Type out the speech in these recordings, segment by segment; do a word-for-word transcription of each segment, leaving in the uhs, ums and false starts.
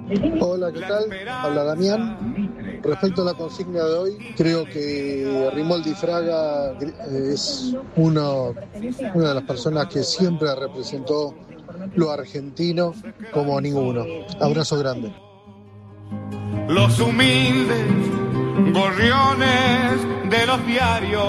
Hola, ¿qué tal? Habla Damián. Respecto a la consigna de hoy, creo que Rimoldi Fraga es uno, una de las personas que siempre representó lo argentino como ninguno. Abrazo grande. Los humildes gorriones de los diarios.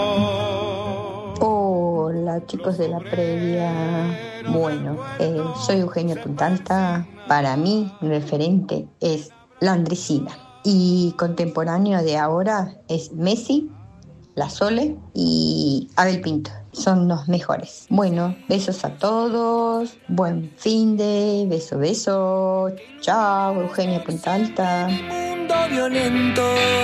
Hola chicos de la previa. Bueno, eh, soy Eugenia Puntalta. Para mí, mi referente es la Andresina. Y contemporáneo de ahora es Messi, La Sole y Abel Pinto. Son los mejores. Bueno, besos a todos. Buen fin de. Beso, beso. Chao, Eugenia Puntalta. Mundo violento.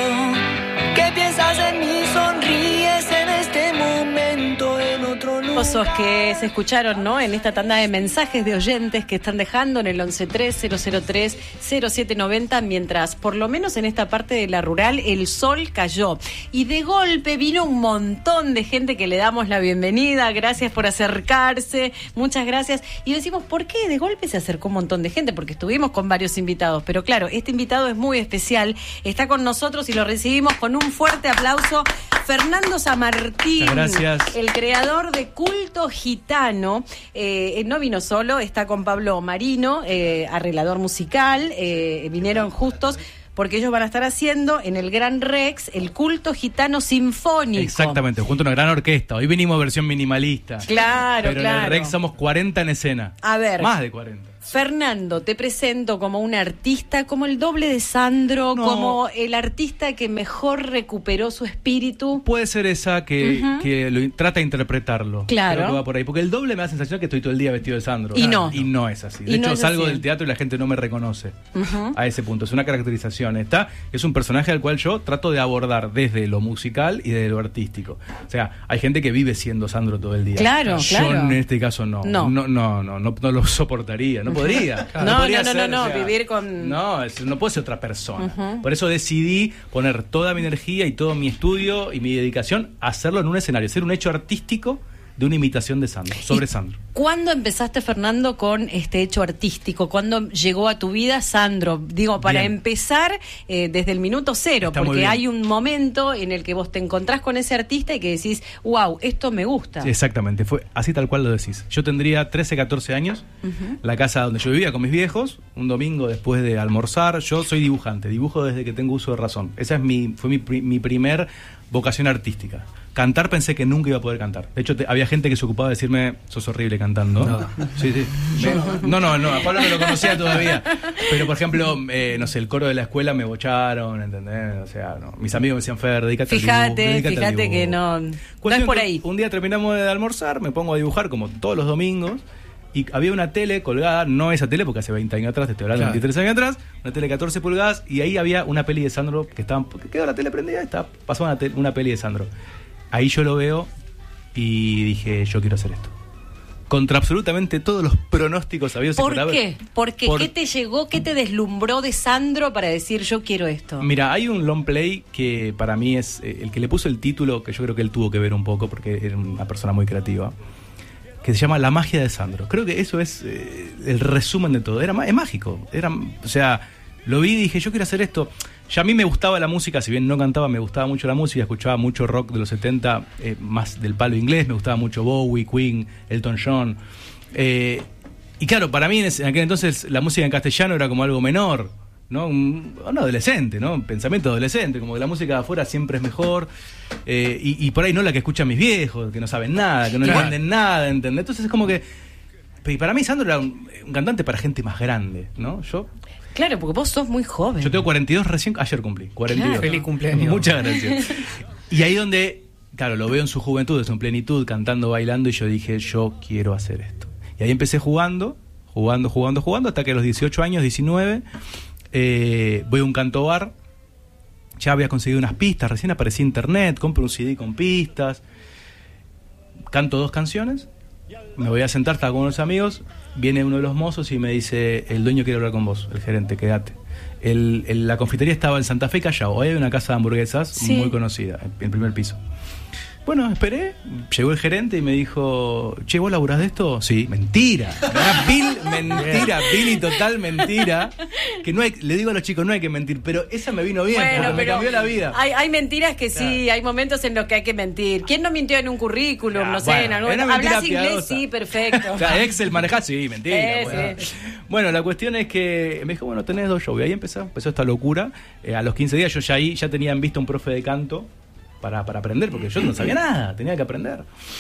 ¿Qué piensas en mí? Sonríes en este momento, en otro lugar. Osos que se escucharon, ¿no? En esta tanda de mensajes de oyentes que están dejando en el once tres cero cero tres cero siete noventa, mientras, por lo menos en esta parte de la rural, el sol cayó. Y de golpe vino un montón de gente que le damos la bienvenida. Gracias por acercarse. Muchas gracias. Y decimos, ¿por qué de golpe se acercó un montón de gente? Porque estuvimos con varios invitados. Pero claro, este invitado es muy especial. Está con nosotros y lo recibimos con un fuerte aplauso. Fernando Samartín. Gracias. El creador de Culto Gitano. Eh, no vino solo, está con Pablo Marino, eh, arreglador musical. Eh, vinieron justos porque ellos van a estar haciendo en el Gran Rex el Culto Gitano Sinfónico. Exactamente, junto a una gran orquesta. Hoy vinimos versión minimalista. Claro, pero claro. en el Rex somos cuarenta en escena. A ver. Más de cuarenta. Fernando, te presento como un artista, como el doble de Sandro, no. como el artista que mejor recuperó su espíritu. Puede ser esa que, uh-huh. que lo, trata de interpretarlo. Claro. Creo que va por ahí. Porque el doble me da la sensación que estoy todo el día vestido de Sandro. Y no. Y no es así. De y hecho, no salgo así. del teatro y la gente no me reconoce. Uh-huh. A ese punto. Es una caracterización. Está, es un personaje al cual yo trato de abordar desde lo musical y desde lo artístico. O sea, hay gente que vive siendo Sandro todo el día. Claro, yo claro. en este caso no. No, no, no, no, no, no lo soportaría. No podría. No, No, podría no, no, ser, no, no, o sea, vivir con... No, es, no puedo ser otra persona. Uh-huh. Por eso decidí poner toda mi energía y todo mi estudio y mi dedicación a hacerlo en un escenario, ser un hecho artístico de una imitación de Sandro, sobre Sandro. ¿Cuándo empezaste, Fernando, con este hecho artístico? ¿Cuándo llegó a tu vida Sandro? Digo, para Bien. empezar eh, desde el minuto cero, Está muy porque bien. hay un momento en el que vos te encontrás con ese artista y que decís, wow, esto me gusta. Sí, exactamente, fue así tal cual lo decís. Yo tendría trece, catorce años, uh-huh. La casa donde yo vivía con mis viejos, un domingo después de almorzar. Yo soy dibujante, dibujo desde que tengo uso de razón. Esa es mi, fue mi, mi primer vocación artística. Cantar pensé que nunca iba a poder cantar. De hecho, te, había gente que se ocupaba de decirme, sos horrible cantando. No, sí, sí. Me, no, no, no, a Pablo no lo conocía todavía. Pero, por ejemplo, eh, no sé, el coro de la escuela me bocharon, ¿entendés? O sea, no. Mis amigos me decían, Fer, dedícate fíjate, al dibujo. Dedícate fíjate al dibujo. que no, no es por ahí. Un día terminamos de almorzar, me pongo a dibujar como todos los domingos. Y había una tele colgada, no esa tele porque hace veinte años atrás, te estoy hablando de claro. veintitrés años atrás, una tele de catorce pulgadas, y ahí había una peli de Sandro que estaba, quedó la tele prendida, estaba, pasó una, te, una peli de Sandro. Ahí yo lo veo y dije, yo quiero hacer esto. Contra absolutamente todos los pronósticos habidos y por haber. ¿Por qué? Porque, por... ¿Qué te llegó, qué te deslumbró de Sandro para decir, yo quiero esto? Mira, hay un long play que para mí es eh, el que le puso el título, que yo creo que él tuvo que ver un poco porque era una persona muy creativa, que se llama La magia de Sandro. Creo que eso es eh, el resumen de todo. Era es mágico. Era, o sea, lo vi y dije, yo quiero hacer esto. Ya a mí me gustaba la música, si bien no cantaba, me gustaba mucho la música, escuchaba mucho rock de los setenta, eh, más del palo inglés, me gustaba mucho Bowie, Queen, Elton John. Eh, y claro, para mí en, ese, en aquel entonces la música en castellano era como algo menor, ¿no? Un, un adolescente, ¿no? Un pensamiento adolescente, como que la música de afuera siempre es mejor. Eh, y, y por ahí no la que escuchan mis viejos, que no saben nada, que no claro. entienden nada, ¿entendés? Entonces es como que... Y para mí Sandro era un, un cantante para gente más grande, ¿no? Yo... Claro, porque vos sos muy joven. Yo tengo cuarenta y dos recién, ayer cumplí, cuarenta y dos. Claro. Feliz cumpleaños. Muchas gracias. Y ahí donde, claro, lo veo en su juventud, en su plenitud, cantando, bailando, y yo dije, yo quiero hacer esto. Y ahí empecé jugando, jugando, jugando, jugando, hasta que a los dieciocho años, diecinueve, eh, voy a un canto bar, ya había conseguido unas pistas, recién aparecía internet, compro un C D con pistas, canto dos canciones, me voy a sentar, estaba con unos amigos, viene uno de los mozos y me dice, el dueño quiere hablar con vos, el gerente, quédate. El, el, la confitería estaba en Santa Fe y Callao, hoy hay una casa de hamburguesas sí. muy conocida, en el primer piso. Bueno, esperé, llegó el gerente y me dijo, che, ¿vos laburás de esto? Sí, mentira, vil mentira, vil y total mentira, que no hay, le digo a los chicos, no hay que mentir, pero esa me vino bien, bueno, porque me cambió la vida. Hay, hay mentiras que sí, claro. Hay momentos en los que hay que mentir. ¿Quién no mintió en un currículum? Ah, no sé, bueno, en algún momento. ¿Hablas inglés? Piadosa. Sí, perfecto. O sea, Excel manejás, sí, mentira. Eh, bueno. sí. Bueno, la cuestión es que me dijo, bueno, tenés dos shows, y ahí empezó, empezó esta locura. Eh, a los quince días yo ya ahí ya tenía en vista un profe de canto, Para, para aprender, porque yo no sabía nada, tenía que aprender.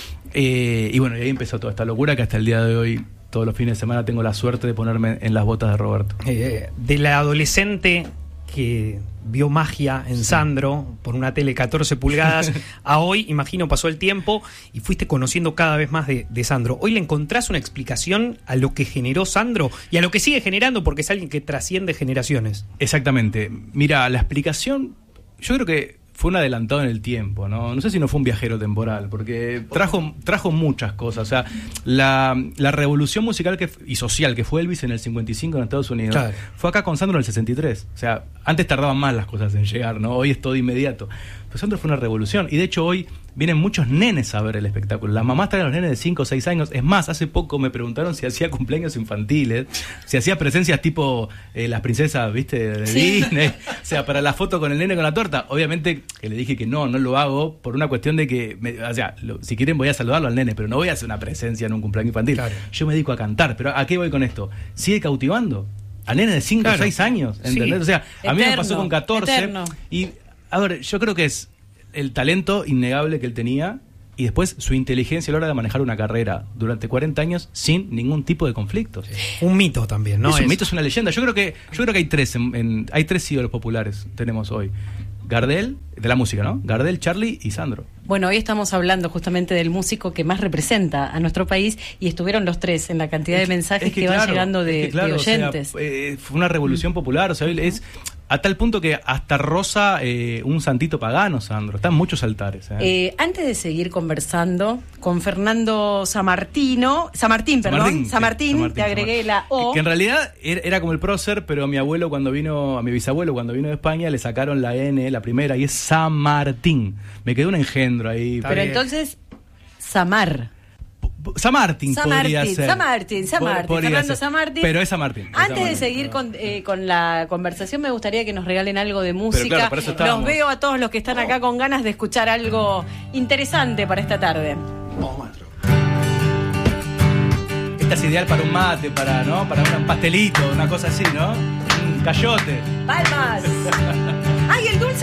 Eh, y bueno, y ahí empezó toda esta locura que hasta el día de hoy, todos los fines de semana, tengo la suerte de ponerme en las botas de Roberto. Eh, de la adolescente que vio magia en sí. Sandro por una tele catorce pulgadas, a hoy, imagino, pasó el tiempo y fuiste conociendo cada vez más de, de Sandro. ¿Hoy le encontrás una explicación a lo que generó Sandro y a lo que sigue generando, porque es alguien que trasciende generaciones? Exactamente. Mira, la explicación, yo creo que fue un adelantado en el tiempo, ¿no? No sé si no fue un viajero temporal, porque trajo, trajo muchas cosas. O sea, la, la revolución musical que, y social que fue Elvis en el cincuenta y cinco en Estados Unidos, claro, fue acá con Sandro en el sesenta y tres. O sea, antes tardaban más las cosas en llegar, ¿no? Hoy es todo inmediato. Pero Sandro fue una revolución. Y de hecho hoy vienen muchos nenes a ver el espectáculo. Las mamás traen a los nenes de cinco o seis años. Es más, hace poco me preguntaron si hacía cumpleaños infantiles, si hacía presencias tipo eh, las princesas, ¿viste? De sí. Disney. O sea, para la foto con el nene con la torta. Obviamente que le dije que no, no lo hago por una cuestión de que, me, o sea, lo, si quieren voy a saludarlo al nene, pero no voy a hacer una presencia en un cumpleaños infantil. Claro. Yo me dedico a cantar. Pero ¿a qué voy con esto? Sigue cautivando a nenes de cinco o seis años, ¿entendés? Sí. O sea, a mí eterno, me pasó con catorce. Eterno. Y, a ver, yo creo que es el talento innegable que él tenía y después su inteligencia a la hora de manejar una carrera durante cuarenta años sin ningún tipo de conflictos. Sí. Un mito también, ¿no? Es un es... mito, es una leyenda. Yo creo que yo creo que hay tres en, en, hay tres ídolos populares tenemos hoy. Gardel, de la música, ¿no? Gardel, Charlie y Sandro. Bueno, hoy estamos hablando justamente del músico que más representa a nuestro país y estuvieron los tres en la cantidad de mensajes es que, que claro, van llegando de, es que claro, de oyentes. O sea, eh, fue una revolución mm. popular, o sea, es a tal punto que hasta roza eh, un santito pagano, Sandro. Está en muchos altares. ¿eh? Eh, antes de seguir conversando con Fernando Samartino, Samartín, perdón, Samartín, Samartín, Samartín te agregué Samartín. La O. Que, que en realidad era como el prócer, pero a mi abuelo cuando vino, a mi bisabuelo cuando vino de España le sacaron la N, la primera, y es Samartín. Me quedó un engendro ahí. Pero bien. Entonces, Samar. Samartín podría Martín, ser. Samartín, Samartín, Fernando Samartín. Pero es Samartín. Antes de seguir con, eh, con la conversación, me gustaría que nos regalen algo de música. Claro, los veo a todos los que están acá con ganas de escuchar algo interesante para esta tarde. Esta es ideal para un mate, para, ¿no? Para un pastelito, una cosa así, ¿no? Un cayote. ¡Palmas! ¡Ay, el dulce!